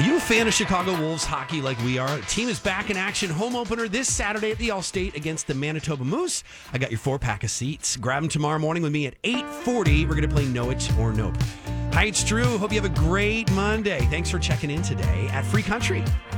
Are you a fan of Chicago Wolves hockey like we are? The team is back in action. Home opener this Saturday at the Allstate against the Manitoba Moose. I got your 4-pack of seats. Grab them tomorrow morning with me at 8:40. We're going to play Know It or Nope. Hi, it's Drew. Hope you have a great Monday. Thanks for checking in today at Free Country.